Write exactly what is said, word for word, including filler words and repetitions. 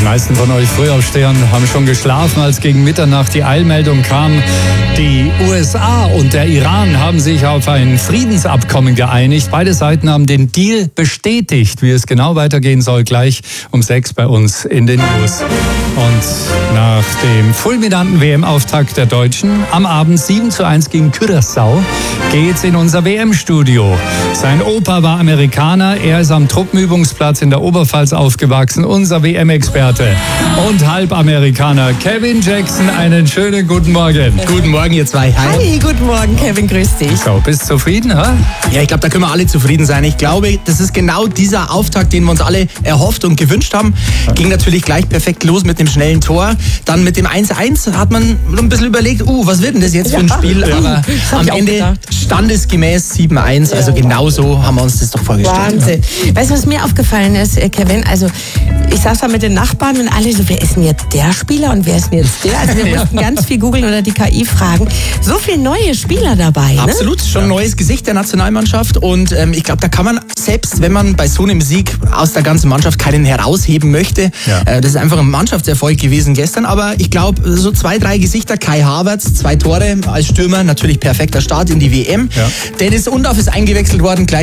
meisten von euch Frühaufstehern haben schon geschlafen, als gegen Mitternacht die Eilmeldung kam. Die U S A und der Iran haben sich auf ein Friedensabkommen geeinigt. Beide Seiten haben den Deal bestätigt. Wie es genau weitergehen soll, gleich um sechs bei uns in den News. Und nach dem fulminanten W M-Auftakt der Deutschen am Abend sieben zu eins gegen Curaçao geht's in unser W M-Studio. Sein Opa war Amerikaner, er ist am Truppenübungsplatz in der Oberpfalz aufgewachsen, unser W M-Experte und Halbamerikaner Kevin Jackson. Einen schönen guten Morgen. Guten Morgen, ihr zwei. Hi. Hi, guten Morgen, Kevin, grüß dich. So, bist du zufrieden, ha? Ja, ich glaube, da können wir alle zufrieden sein. Ich glaube, das ist genau dieser Auftakt, den wir uns alle erhofft und gewünscht haben. Ging natürlich gleich perfekt los mit dem schnellen Tor. Dann mit dem eins eins hat man ein bisschen überlegt, uh, was wird denn das jetzt für ein Spiel? Ja, aber am Ende gedacht. standesgemäß sieben eins. Also Ja. genau so haben wir uns das doch vorgestellt. Wahnsinn. Weißt du, was mir aufgefallen ist, Kevin? Also, ich saß da mit den Nachbarn und alle so, wer ist denn jetzt der Spieler und wer ist denn jetzt der? Also, wir Ja. mussten ganz viel googeln oder die K I fragen. So viele neue Spieler dabei, ne? Absolut, schon ein neues Gesicht der Nationalmannschaft und ähm, ich glaube, da kann man, selbst wenn man bei so einem Sieg aus der ganzen Mannschaft keinen herausheben möchte, Ja. äh, das ist einfach ein Mannschaftserfolg gewesen gestern, aber ich glaube, so zwei, drei Gesichter, Kai Havertz, zwei Tore als Stürmer, natürlich perfekter Start in die W M. Ja. Dennis Undorf ist eingewechselt worden, gleich